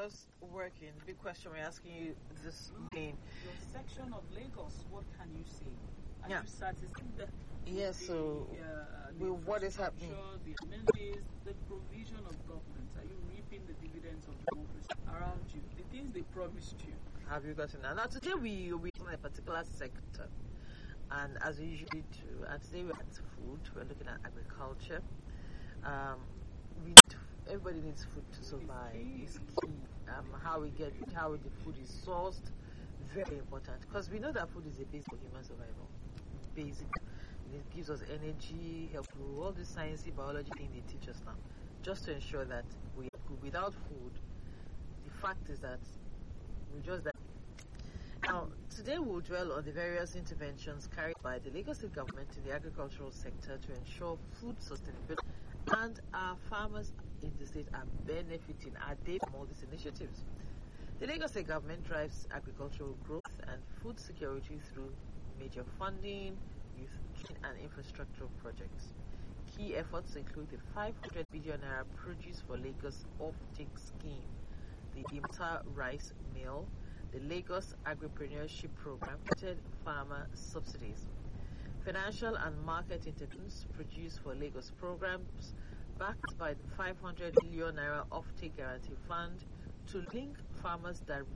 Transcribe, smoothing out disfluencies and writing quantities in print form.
just working? Big question we're asking you this morning. Your section of Lagos, what can you say? Are Yeah. you satisfied? Yes, so with what is happening? The amenities, the provision of government. Are you reaping the dividends of democracy around you? The things they promised you. Have you gotten that? Now today we on a particular sector, and as we usually do, and today we're at food. We're looking at agriculture. Everybody needs food to survive. It's key. How the food is sourced, very important, because we know that food is a base for human survival. Basic. It gives us energy, help all the sciencey biology thing they teach us now, just to ensure that we are good. Without food, the fact is that we just die. Now, today we'll dwell on the various interventions carried by the Lagos State government in the agricultural sector to ensure food sustainability, and our farmers in the state are benefiting. Are they from all these initiatives? The Lagos State government drives agricultural growth and food security through major funding, youth and infrastructure projects. Key efforts include the 500 billion naira produce for Lagos off-take scheme, the Imta rice mill, the Lagos agripreneurship program, farmer subsidies, financial and market interventions produced for Lagos programs backed by the 500 billion naira off-take guarantee fund to link farmers directly